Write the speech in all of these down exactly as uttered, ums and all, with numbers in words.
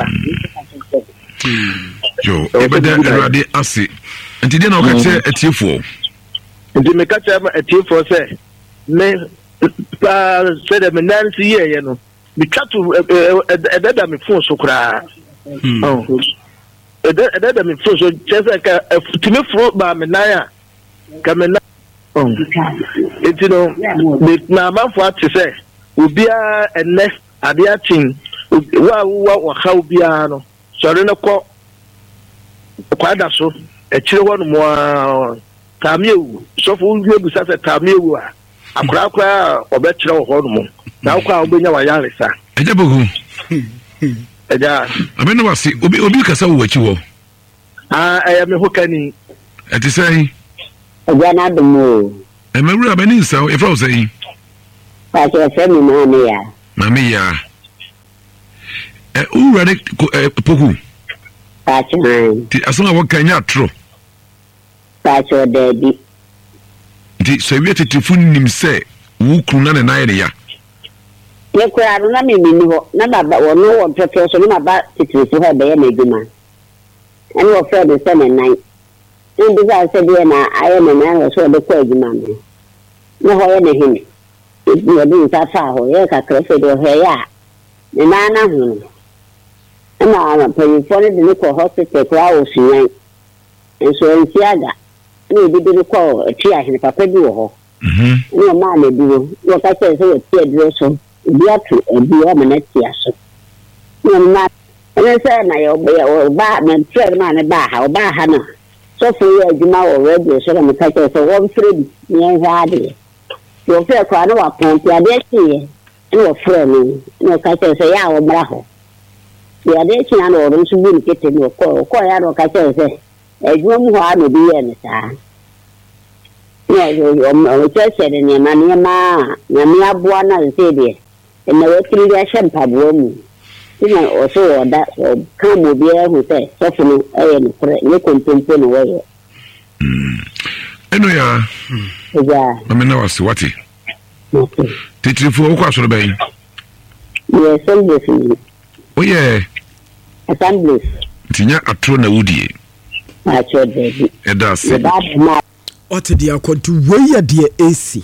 Yo, ebeda erade ase. Enti de na o ka che etiefo. Enti me ka che etiefo se me pa se de me nansi ye ye no. Me twatu ededa me phone so kra. Oh. Ededa me phone so chese ka timi phone ba me nan a ka me na. Oh. Enti no me na manfo ate se obia enne ade achin wa wa wa ha obia no. Sori no ko kwada so e kire wonu mo tamiewu so fu ngebu sa se tamiewu a akura akura obekire wo ho no mo na akwa obenya wa yaresa eje bogu eja amene wasi obi obi kasa wo wachi wo ah eh me hokani eti sai eja na dum e mewura bani nsa e fra wo sai pa se fe mi na me ya mami ya e ura de poku Ti asoma wakanya atro. Pacho dedi. Ti so wi tetefu nim se wo kunu na na ye ya. Ye kura na me mi ni ho na baba wo no wo pepe so na ba tetefu ha be ye na eduma. Ani wo fe de se na nine. Ndi za se de na aye na na so de kwa eduma no. Ne ho ye na hini. Ni odi ta fa ho ye ka kra se do he ya. Ni na na hu. Na pay for the local hospital kwa osuyan enso ntiaga ni bi bi ko tia hene papa bi wo ho mhm ni ma na bi wo wo ka se so tia duro so bi atu bi o ma na tia so ni ma ene se na yo ba ma tia ma na ba ha ba ha na so fu ye adwuma wo radio so na ka se so wo fredi ni ha de yo fe kwa na wa pompi ade ti ni wo fre ni ni ka se so ya wo bra ho ya de chi na no nsu bu nkete no ko ko ya no ka che se eju mu ho a no bi ye ne sa ya yo yo o che che de ne ma ne ma na mi aboa na se de e na we tri ya shem pa bo mu ina o so o da o ka mo bi e hu se so fu no e ne kre ne kontempo no we mm eno ya ja amena wasi wati titrifu o kwa so be ye so de fi o ye assemblies tinya atro na wudie acho de eda se ote dia akonti weya de ac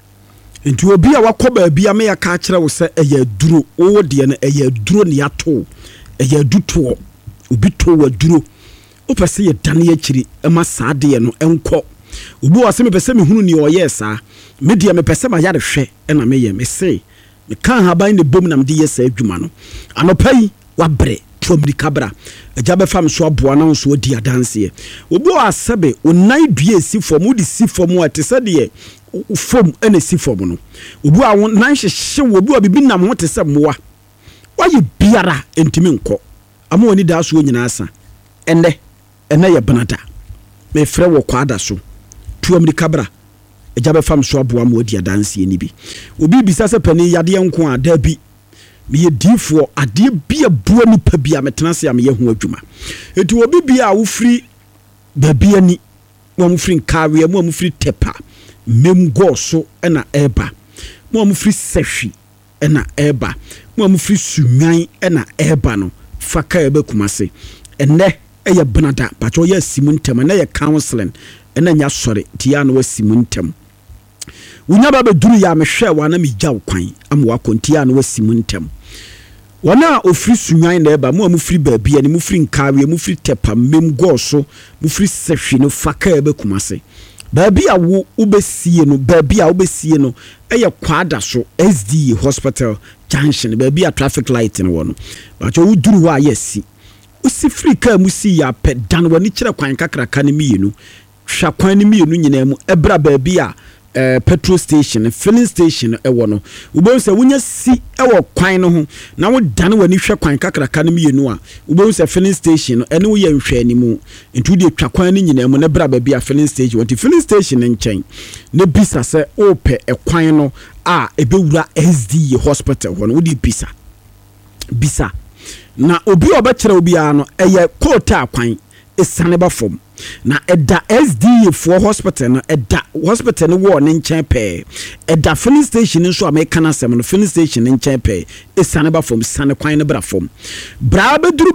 nti obi a wakoba bia me ya ka kire wo se eye duro wo de na eye duro ne yato eye duto obi to wa duro o pese ye dane ya kiri ema saade ye no enko obi wa se me pese me hunu ni oye sa me de me pese ma yare hwe na me ye me se me kan haban ne bom na me de ye sa adwuma no anopai wa bre from the cabra ajabe fam so aboa na so di adanse obi wa sebe onai due si form di si form ate se de form ene si form no obi wa nan hyehye obi wa bibi nam ho te se moa waye biara entimi nko ama oni da so nyina asa enne enne ye benada me frɛ wo kwada so from the cabra ajabe fam so aboa ma odi adanse ni bi obi bisa se pani yade nko a da bi me difo ade bia bua nipa bia metena se am ye ho adwuma eti obi bia wo firi babia ni mo mo firi nkawe mo mo firi tepa mem goso na eba mo mo firi sehwi na eba mo mo firi sunwan na eba no faka ebe kumase enne eye benada pacho ye simuntem na ye counseling na nya sore tia no wasimuntem wunya ba beduru ya mehwe wa na megyaw kwan am wa kontia no wasimuntem wana ofiri sunwan na eba mo amufiri baabia ni mufiri nkawe mufiri tepa mem goso mufiri sehwi no faka ebe kumase baabia wo ubesie no baabia ubesie no eye kwada so S D hospital junction baabia traffic light no wono bacho wuduru ho ayesi usifiri ka musi ya pedan wani kire kwan kakraka ne mienu hwa kwan ne mienu nyina mu ebra baabia Uh, petrol station filling station ewo no ubon se wunya si ewo kwan no ho na wo dane wani hwe kwan kakraka no mienu a ubon se filling station ene wo ye nhwe ani mu ntu de twa kwan ni nyina mu na bra ba bia filling station wanti filling station nchen ne bisa se ope ekwan no a ebewura S D hospital ho no wo di bisa bisa na obi obekere obi a no eye kota kwan esane ba fom na eda S D for hospital no eda hospital no wo ne nchen pe eda filling station nso American asem no filling station nchen pe esane ba fom sane kwan ne bra fom bra be duru